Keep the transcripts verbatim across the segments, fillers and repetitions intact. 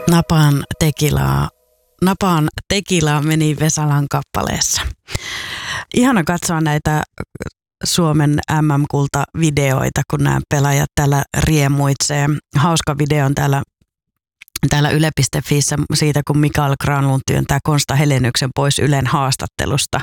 Napaan tekilaa, napaan tekilaa meni Vesalan kappaleessa. Ihana katsoa näitä Suomen M M-kultavideoita, kun nämä pelaajat täällä riemuitsee. Hauska video on täällä, täällä yle piste fiissä siitä, kun Mikael Granlund työntää Konsta Heleniuksen pois Ylen haastattelusta.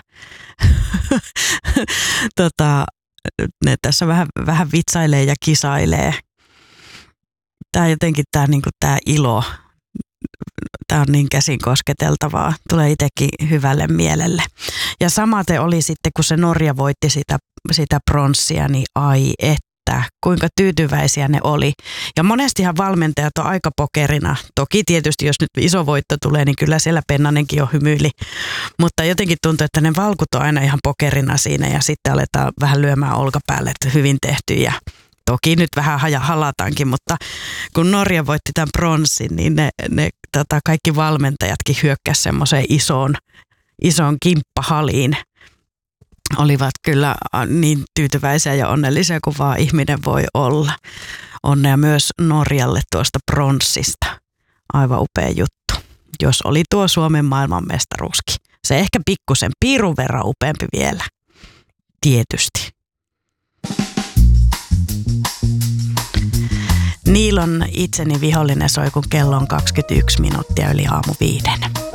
tota, ne tässä vähän, vähän vitsailee ja kisailee. Tämä jotenkin tämä, niin kuin tämä ilo. Tämä on niin käsin kosketeltavaa. Tulee itsekin hyvälle mielelle. Ja samaten oli sitten, kun se Norja voitti sitä, sitä pronssia, niin ai että, kuinka tyytyväisiä ne oli. Ja monestihan valmentajat on aika pokerina. Toki tietysti, jos nyt iso voitto tulee, niin kyllä siellä Pennanenkin jo hymyili. Mutta jotenkin tuntuu, että ne valkut on aina ihan pokerina siinä ja sitten aletaan vähän lyömään olkapäälle, että hyvin tehty ja toki nyt vähän haja halataankin, mutta kun Norja voitti tämän pronssin, niin ne, ne tota, kaikki valmentajatkin hyökkäsivät semmoiseen isoon, isoon kimppahaliin. Olivat kyllä niin tyytyväisiä ja onnellisia kuin vaan ihminen voi olla. Onnea myös Norjalle tuosta pronssista. Aivan upea juttu. Jos oli tuo Suomen maailmanmestaruuskin. Se ehkä pikkusen piirun verran upeampi vielä. Tietysti. Niilon itseni vihollinen soi, kun kello on kaksikymmentäyksi minuuttia yli aamu viiden.